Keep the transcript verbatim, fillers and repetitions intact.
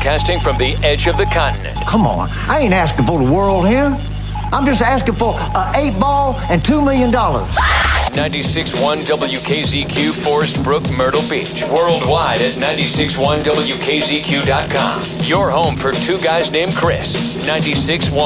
Broadcasting from the edge of the continent. Come on, I ain't asking for the world here. I'm just asking for an eight ball and two million dollars. ninety-six point one W K Z Q, Forest Brook, Myrtle Beach. Worldwide at ninety-six point one W K Z Q dot com. Your home for two guys named Chris. ninety-six point one